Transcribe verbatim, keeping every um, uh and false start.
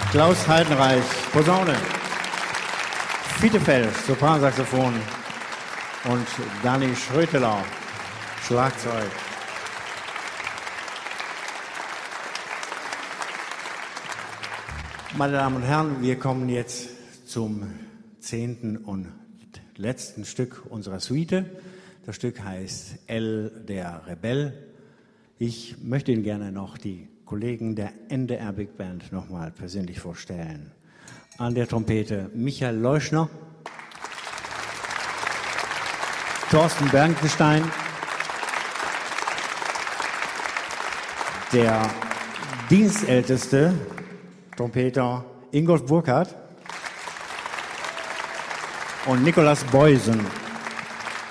Klaus Heidenreich, Posaune. Fiete Felsch, Sopransaxophon. Und Dani Schröteler, Schlagzeug. Meine Damen und Herren, wir kommen jetzt zum zehnten und letzten Stück unserer Suite. Das Stück heißt El der Rebell. Ich möchte Ihnen gerne noch die Kollegen der N D R Big Band nochmal persönlich vorstellen. An der Trompete Michael Leuschner, Thorsten Bernkenstein, der dienstälteste Trompeter Ingolf Burkhardt und Nikolaus Beusen.